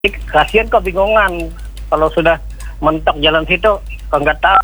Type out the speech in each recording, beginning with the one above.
Kasihan kebingungan kalau sudah mentok jalan situ, kalau nggak tahu.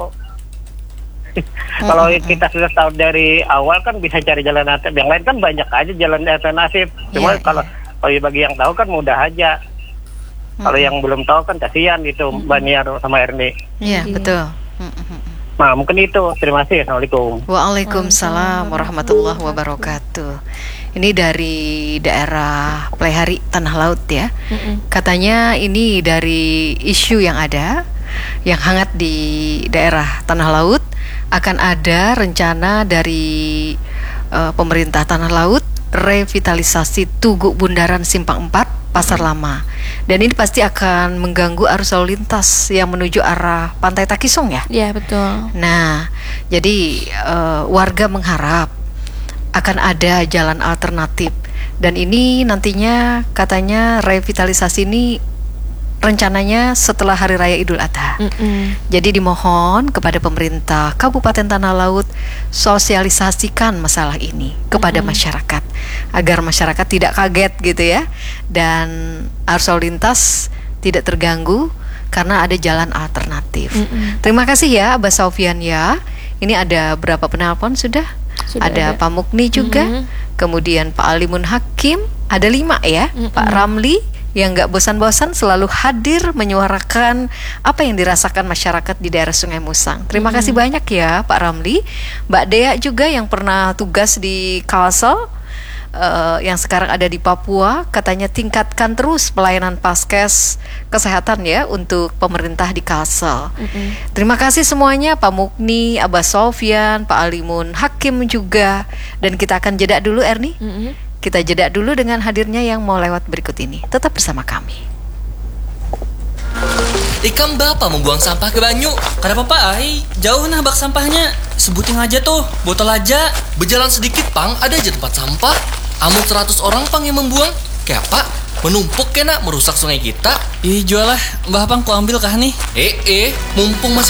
Kalau kita sudah tahu dari awal kan bisa cari jalan alternatif. Yang lain kan banyak aja jalan alternatif. Cuma kalau bagi yang tahu kan mudah aja. Kalau yang belum tahu kan kasihan gitu, Mbak Niar sama Erni. Iya, betul. Nah, mungkin itu. Terima kasih. Assalamualaikum. Waalaikumsalam warahmatullahi wabarakatuh. Ini dari daerah Plehari Tanah Laut ya. Katanya ini dari isu yang ada, yang hangat di daerah Tanah Laut, akan ada rencana dari pemerintah Tanah Laut revitalisasi Tugu Bundaran Simpang 4 Pasar Lama. Dan ini pasti akan mengganggu arus lalu lintas yang menuju arah Pantai Takisong ya? Iya, betul. Nah, jadi warga mengharap akan ada jalan alternatif. Dan ini nantinya katanya revitalisasi ini rencananya setelah Hari Raya Idul Adha. Jadi dimohon kepada pemerintah Kabupaten Tanah Laut sosialisasikan masalah ini kepada masyarakat agar masyarakat tidak kaget gitu ya, dan arus lalu lintas tidak terganggu karena ada jalan alternatif. Terima kasih ya Abah Sofyan ya. Ini ada berapa penelpon sudah ada Pak Mukni juga, kemudian Pak Alimun Hakim, ada 5 ya, Pak Ramli yang gak bosan-bosan selalu hadir menyuarakan apa yang dirasakan masyarakat di daerah Sungai Musang. Terima kasih banyak ya Pak Ramli. Mbak Dea juga yang pernah tugas di Kalsel, yang sekarang ada di Papua, katanya tingkatkan terus pelayanan paskes kesehatan ya untuk pemerintah di Kalsel. Terima kasih semuanya, Pak Mukni, Abah Sofyan, Pak Alimun Hakim juga. Dan kita akan jeda dulu Erni. Kita jeda dulu dengan hadirnya yang mau lewat berikut ini. Tetap bersama kami. Ikam bapak membuang sampah ke banyu. Kenapa pak ai? Jauh nah bak sampahnya. Sebutin aja tuh, botol aja. Berjalan sedikit pang, ada aja tempat sampah. Amun 100 orang pang yang membuang. Kayak pak, menumpuk kena merusak sungai kita. Ih jual lah, mbah pang ku ambil kah nih? Mumpung masih